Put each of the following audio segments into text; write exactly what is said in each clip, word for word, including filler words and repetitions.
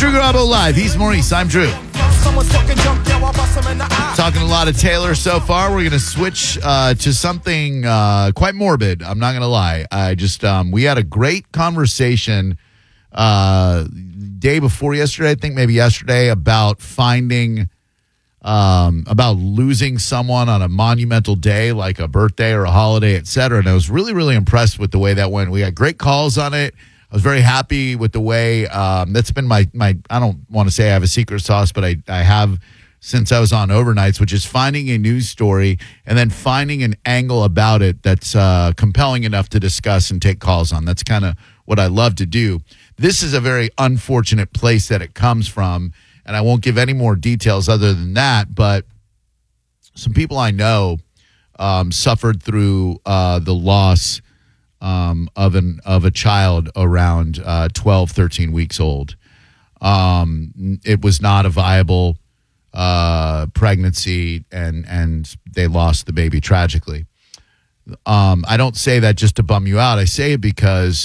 Drew Garabo live. He's Maurice. I'm Drew. Talking a lot of Taylor so far. We're going to switch uh, to something uh, quite morbid. I'm not going to lie. I just um, we had a great conversation uh, day before yesterday, I think maybe yesterday, about finding um, about losing someone on a monumental day like a birthday or a holiday, et cetera. And I was really, really impressed with the way that went. We got great calls on it. I was very happy with the way um, that's been my, my, I don't want to say I have a secret sauce, but I, I have since I was on overnights, which is finding a news story and then finding an angle about it that's uh, compelling enough to discuss and take calls on. That's kind of what I love to do. This is a very unfortunate place that it comes from, and I won't give any more details other than that, but some people I know um, suffered through uh, the loss Um, of an of a child around uh, twelve, thirteen weeks old. Um, it was not a viable uh, pregnancy, and and they lost the baby tragically. Um, I don't say that just to bum you out. I say it because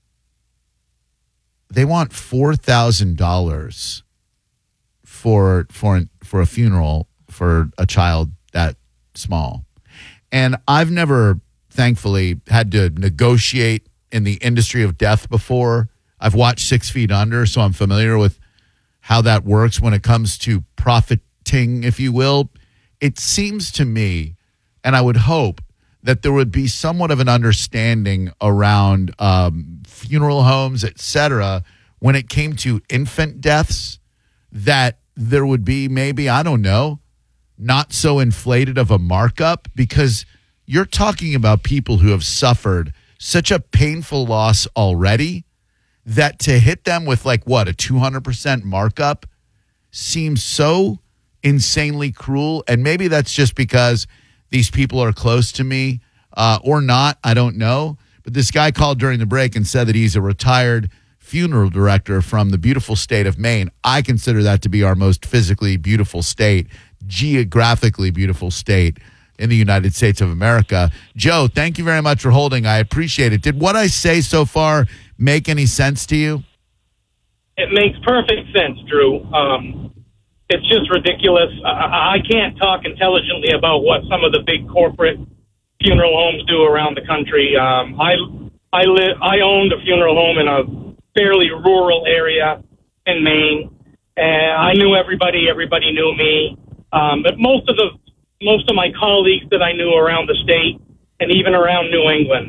they want four thousand dollars for for an, for a funeral for a child that small, and I've never, thankfully, had to negotiate in the industry of death before. I've watched Six Feet Under, so I'm familiar with how that works when it comes to profiting, if you will. It seems to me, and I would hope, that there would be somewhat of an understanding around um, funeral homes, et cetera, when it came to infant deaths, that there would be maybe, I don't know, not so inflated of a markup, because you're talking about people who have suffered such a painful loss already that to hit them with like, what, a two hundred percent markup seems so insanely cruel. And maybe that's just because these people are close to me uh, or not. I don't know. But this guy called during the break and said that he's a retired funeral director from the beautiful state of Maine. I consider that to be our most physically beautiful state, geographically beautiful state in the United States of America. Joe, thank you very much for holding. I appreciate it. Did what I say so far make any sense to you? It makes perfect sense, Drew. Um, it's just ridiculous. I, I can't talk intelligently about what some of the big corporate funeral homes do around the country. Um, I I live. I owned a funeral home in a fairly rural area in Maine, and I knew everybody. Everybody knew me. Um, but most of the most of my colleagues that I knew around the state and even around New England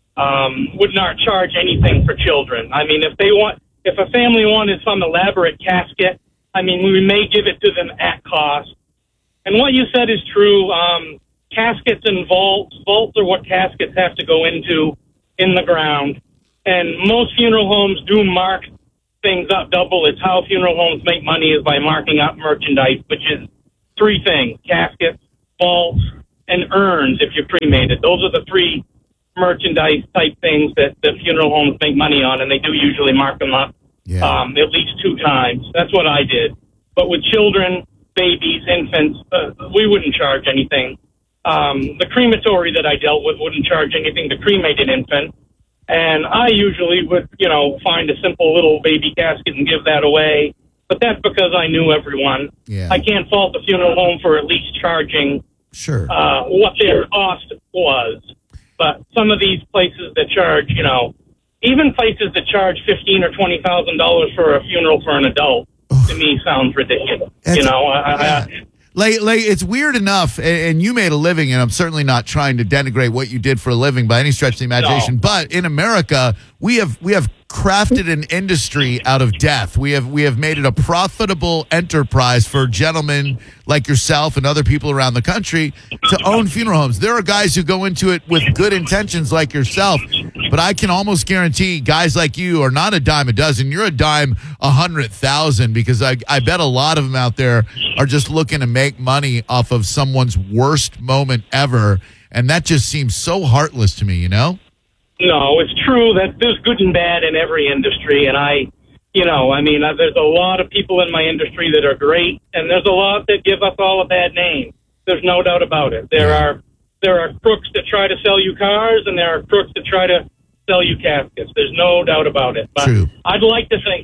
um, would not charge anything for children. I mean, if they want, if a family wanted some elaborate casket, I mean, we may give it to them at cost. And what you said is true. Um, caskets and vaults, vaults are what caskets have to go into in the ground. And most funeral homes do mark things up double. It's how funeral homes make money, is by marking up merchandise, which is three things: caskets, vaults, and urns if you're cremated. Those are the three merchandise type things that the funeral homes make money on, and they do usually mark them up yeah. um, at least two times. That's what I did. But with children, babies, infants, uh, we wouldn't charge anything. Um, the crematory that I dealt with wouldn't charge anything to cremate an infant, and I usually would, you know, find a simple little baby casket and give that away. But that's because I knew everyone. Yeah. I can't fault the funeral home for at least charging sure. uh, what their cost was. But some of these places that charge, you know, even places that charge fifteen or twenty thousand dollars for a funeral for an adult, to me sounds ridiculous. It's, you know, I, yeah. I, Like, like, it's weird enough, and you made a living, and I'm certainly not trying to denigrate what you did for a living by any stretch of the imagination. No. But in America, we have we have crafted an industry out of death. We have we have made it a profitable enterprise for gentlemen like yourself and other people around the country to own funeral homes. There are guys who go into it with good intentions like yourself, but I can almost guarantee guys like you are not a dime a dozen. You're a dime a hundred thousand, because I, I bet a lot of them out there are just looking to make money off of someone's worst moment ever, and that just seems so heartless to me, you know? No, it's true that there's good and bad in every industry, and I, you know, I mean, uh, there's a lot of people in my industry that are great, and there's a lot that give us all a bad name. There's no doubt about it. There are there are crooks that try to sell you cars, and there are crooks that try to sell you caskets. There's no doubt about it. But True. I'd like to think there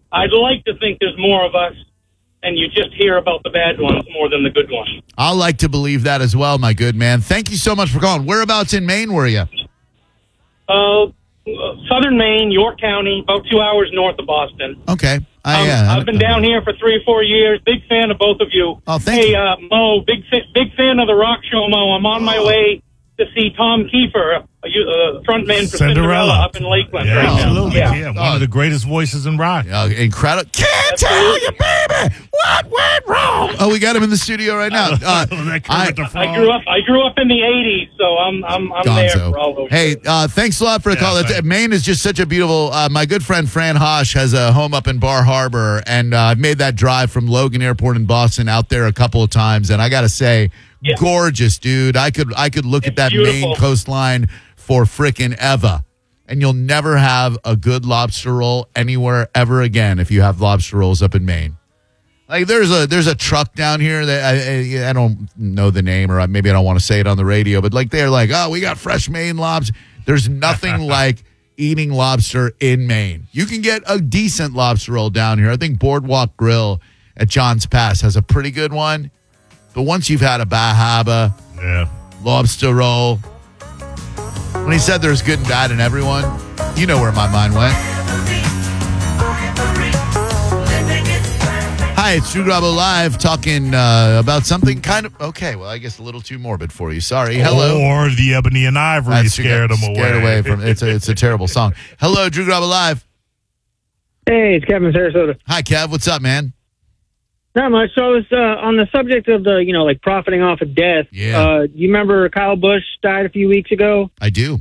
I'd like to think there's more of us, and you just hear about the bad ones more than the good ones. I like to believe that as well, my good man. Thank you so much for calling. Whereabouts in Maine were you? Uh, southern Maine, York County, about two hours north of Boston. Okay. I, Um, yeah, I've been down here for three or four years. Big fan of both of you. Oh, thank hey, you. uh, Mo, big fa- big fan of the rock show, Mo. I'm on my way to see Tom Kiefer, a uh, frontman for Cinderella. Cinderella up in Lakeland. Yeah, right now. absolutely. Yeah. Yeah, one of the greatest voices in rock. Oh, incredible. Can't tell you, baby, what went wrong. Oh, we got him in the studio right now. Uh, That Kermit I- the Frog. I grew up. I grew up in the eighties, so I'm I'm I'm there Gonzo. for all those. Hey, years. uh, thanks a lot for the Yeah, call. That's, thanks. Maine is just such a beautiful. Uh, my good friend Fran Hosh has a home up in Bar Harbor, and uh, I've made that drive from Logan Airport in Boston out there a couple of times, and I got to say, Yeah. gorgeous, dude. I could I could look at It's that beautiful. Maine coastline for frickin' ever, and you'll never have a good lobster roll anywhere ever again if you have lobster rolls up in Maine. Like there's a there's a truck down here that I, I I don't know the name, or maybe I don't want to say it on the radio, but like they're like, oh, we got fresh Maine lobster. There's nothing like eating lobster in Maine. You can get a decent lobster roll down here. I think Boardwalk Grill at John's Pass has a pretty good one. But once you've had a Bahaba Yeah. lobster roll, when he said there's good and bad in everyone, you know where my mind went. Hi, it's Drew Garabo Live talking uh, about something kind of, okay, well, I guess a little too morbid for you. Sorry. Hello. Or the Ebony and Ivory That's- scared him away. Scared away from, it's a, it's a terrible song. Hello, Drew Garabo Live. Hey, it's Kevin Sarasota. Hi, Kev. What's up, man? Not much. So I was uh, on the subject of the, you know, like profiting off of death. Yeah. Uh, you remember Kyle Busch died a few weeks ago? I do.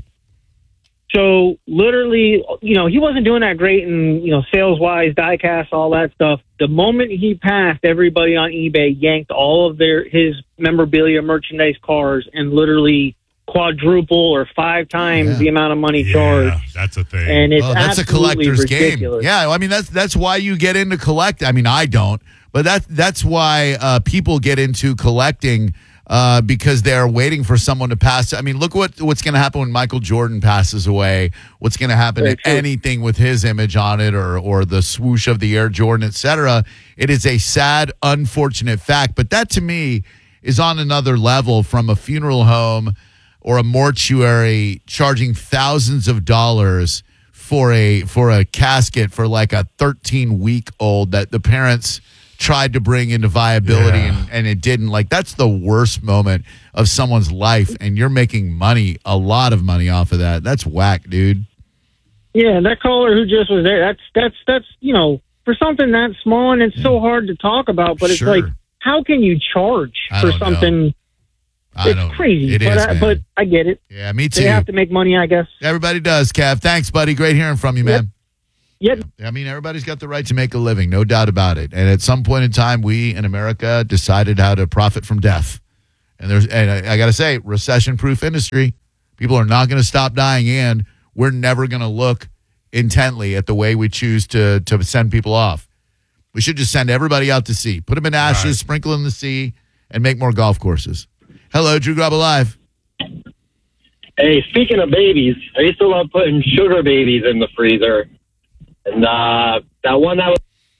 So literally, you know, he wasn't doing that great in, you know, sales-wise, die-cast, all that stuff. The moment he passed, everybody on eBay yanked all of their his memorabilia, merchandise, cars, and literally quadruple or five times Yeah. the amount of money Yeah, charged. that's a thing. And it's Oh, that's a absolutely collector's ridiculous. game. Yeah, I mean that's that's why you get into collect. I mean, I don't, but that that's why uh, people get into collecting uh, because they're waiting for someone to pass. I mean, look what what's going to happen when Michael Jordan passes away. What's going to happen Very to true. anything with his image on it, or or the swoosh of the Air Jordan, et cetera. It is a sad, unfortunate fact. But that to me is on another level from a funeral home or a mortuary charging thousands of dollars for a for a casket for like a thirteen week old that the parents tried to bring into viability Yeah. and, and it didn't. Like that's the worst moment of someone's life, and you're making money, a lot of money off of that. That's whack, dude. Yeah, that caller who just was there, that's, that's, that's, you know, for something that small, and it's so hard to talk about, but it's Sure. like, how can you charge I for don't know. something? I It's don't crazy, It but, is, I, man. but I get it. Yeah, me too. They have to make money, I guess. Everybody does, Cav. Thanks, buddy. Great hearing from you, Yep. man. Yep. I mean, everybody's got the right to make a living, no doubt about it. And at some point in time, we in America decided how to profit from death. And there's, and I, I got to say, recession-proof industry. People are not going to stop dying, and we're never going to look intently at the way we choose to to send people off. We should just send everybody out to sea, put them in ashes, Right. sprinkle in the sea, and make more golf courses. Hello, Drew Garabo Live. Hey, speaking of babies, I used to love putting sugar babies in the freezer. And uh, that one that was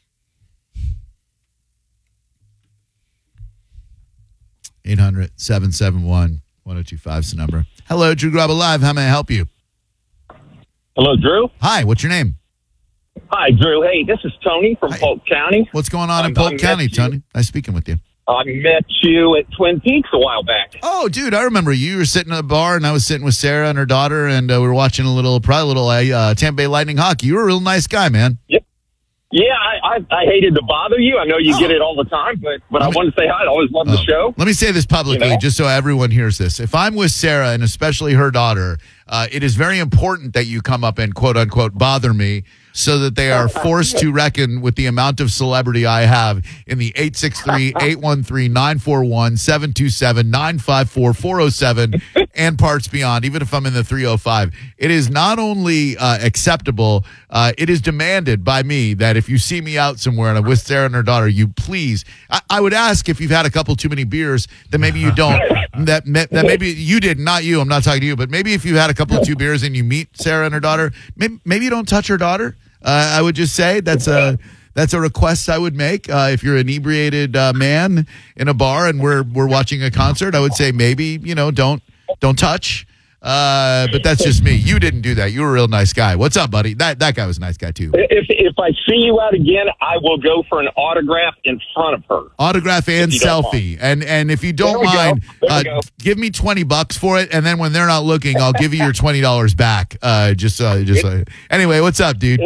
eight hundred, seven seven one, one oh two five is the number. Hello, Drew Garabo Live. How may I help you? Hello, Drew. Hi, what's your name? Hi, Drew. Hey, this is Tony from Hi. Polk County. What's going on in I'm- Polk I'm County, next to you. Tony? Nice speaking with you. I met you at Twin Peaks a while back. Oh, dude, I remember you. You were sitting at a bar, and I was sitting with Sarah and her daughter, and uh, we were watching a little, probably a little uh, Tampa Bay Lightning hockey. You were a real nice guy, man. Yeah, I, I, I hated to bother you. I know you Oh. get it all the time, but but I Let me- wanted to say hi. I always love the Oh. show. Let me say this publicly, You know? just so everyone hears this. If I'm with Sarah, and especially her daughter, uh, it is very important that you come up and quote unquote bother me, so that they are forced to reckon with the amount of celebrity I have in the eight six three, eight one three, nine four one, seven two seven, nine five four, four oh seven and parts beyond, even if I'm in the three oh five. It is not only uh, acceptable, uh, it is demanded by me that if you see me out somewhere and I'm with Sarah and her daughter, you please, I, I would ask if you've had a couple too many beers, that maybe you don't, that, that maybe you did, not you, I'm not talking to you, but maybe if you had a couple of two beers and you meet Sarah and her daughter, maybe, maybe you don't touch her daughter. Uh, I would just say that's a that's a request I would make. Uh, if you're an inebriated uh, man in a bar and we're we're watching a concert, I would say maybe you know don't don't touch. Uh, but that's just me. You didn't do that. You were a real nice guy. What's up, buddy? That that guy was a nice guy too. If if I see you out again, I will go for an autograph in front of her. Autograph and selfie. And and if you don't mind, uh, give me twenty bucks for it. And then when they're not looking, I'll give you your twenty dollars back. Uh, just uh, just uh, anyway, what's up, dude?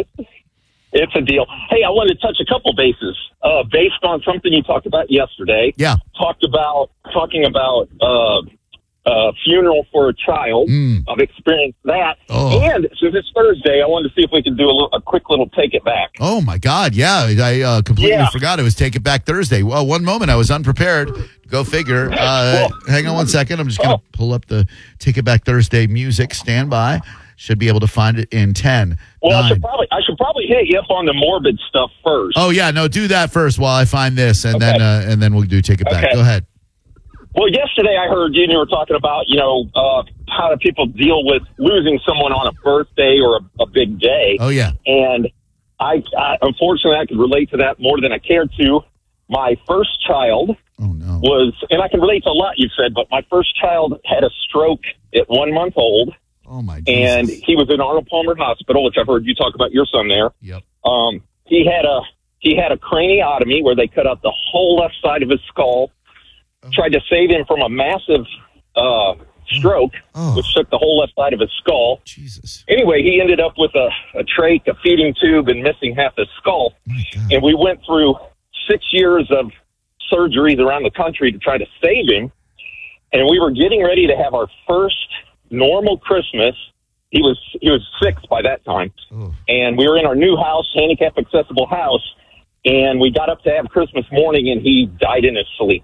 It's a deal. Hey, I wanted to touch a couple bases uh, based on something you talked about yesterday. Yeah, talked about talking about. Uh, Uh, funeral for a child. Mm. I've experienced that. Oh. And since it's Thursday, I wanted to see if we could do a, little, a quick little take it back. Oh, my God. Yeah, I uh, completely Yeah. forgot it was Take It Back Thursday. Well, one moment, I was unprepared. Go figure. Uh, Well, hang on one second. I'm just going to oh. pull up the Take It Back Thursday music. Stand by. Should be able to find it in ten. Well, I nine. should probably I should probably hit you up on the morbid stuff first. Oh, yeah. No, do that first while I find this, and Okay. then uh, and then we'll do Take It Back. Okay. Go ahead. Well, yesterday I heard you and you were talking about, you know, uh, how do people deal with losing someone on a birthday or a, a big day. Oh, yeah. And I, I, unfortunately, I could relate to that more than I cared to. My first child Oh, no. was, and I can relate to a lot you've said, but my first child had a stroke at one month old, Oh, my and Jesus. he was in Arnold Palmer Hospital, which I've heard you talk about your son there. Yep. Um, he had a he had a craniotomy where they cut out the whole left side of his skull. Tried to save him from a massive uh, stroke, Oh. which took the whole left side of his skull. Jesus. Anyway, he ended up with a, a trach, a feeding tube, and missing half his skull. My God. And we went through six years of surgeries around the country to try to save him. And we were getting ready to have our first normal Christmas. He was he was six by that time. Oh. And we were in our new house, handicap accessible house, and we got up to have Christmas morning, and he died in his sleep.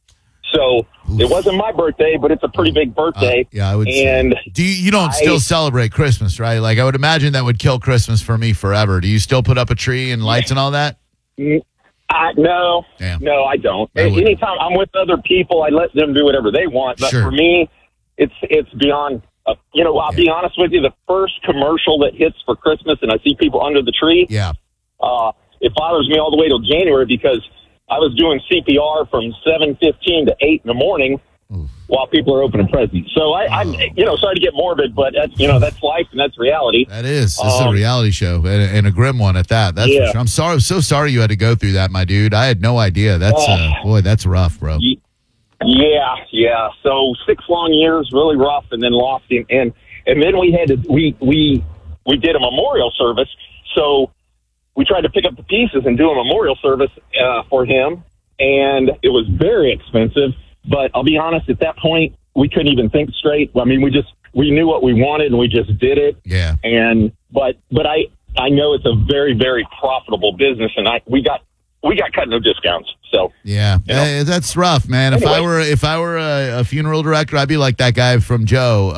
So Oof. it wasn't my birthday, but it's a pretty big birthday. Uh, yeah, I would and say. Do you, you don't I- still celebrate Christmas, right? Like, I would imagine that would kill Christmas for me forever. Do you still put up a tree and lights and all that? I, no, Damn. no, I don't. I wouldn't. Anytime I'm with other people, I let them do whatever they want. But Sure. for me, it's it's beyond. Uh, you know, I'll Yeah. be honest with you. The first commercial that hits for Christmas, and I see people under the tree, Yeah. uh, it bothers me all the way till January because I was doing C P R from seven fifteen to eight in the morning Oof. while people are opening presents. So I, I'm, Oh. you know, sorry to get morbid, but that's, you know, that's life and that's reality. That is. This is a Um, reality show and, and a grim one at that. That's Yeah. for sure. I'm sorry. I'm so sorry you had to go through that, my dude. I had no idea. That's, uh, Oh. boy, that's rough, bro. Ye- Yeah, yeah. So six long years, really rough, and then lost him, and and then we had to we we we did a memorial service. So we tried to pick up the pieces and do a memorial service uh, for him, and it was very expensive. But I'll be honest, at that point, we couldn't even think straight. I mean, we just we knew what we wanted, and we just did it. Yeah. And but but I I know it's a very very profitable business, and I we got we got cut no discounts. So Yeah, You know? Eh, that's rough, man. If I Anyway. were if I were a, a funeral director, I'd be like that guy from Joe.